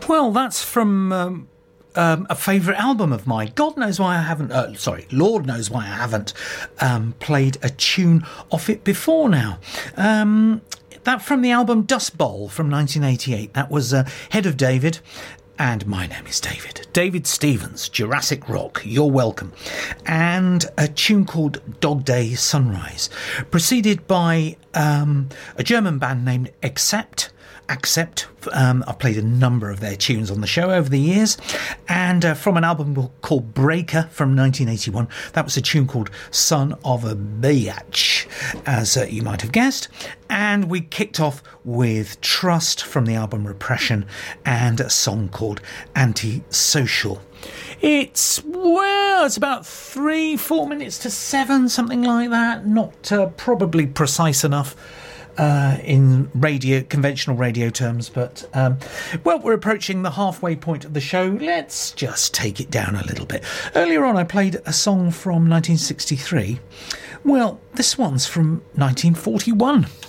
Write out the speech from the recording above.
Well, that's from a favourite album of mine. Lord knows why I haven't played a tune off it before now. That from the album Dust Bowl from 1988. That was Head of David. And my name is David. David Stevens, Jurassic Rock, you're welcome. And a tune called Dog Day Sunrise, preceded by a German band named Accept. I've played a number of their tunes on the show over the years, and from an album called Breaker from 1981, that was a tune called Son of a Biatch, as you might have guessed. And we kicked off with Trust from the album Repression and a song called Antisocial. It's about 3-4 minutes to 7, something like that. Not probably precise enough in conventional radio terms, but we're approaching the halfway point of the show. Let's just take it down a little bit. Earlier on I played a song from 1963. Well, this one's from 1941.